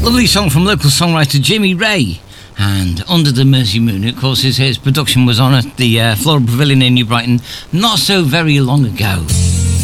Lovely song from local songwriter Jimmy Ray. And Under the Mersey Moon, of course, his production was on at the Floral Pavilion in New Brighton not so very long ago.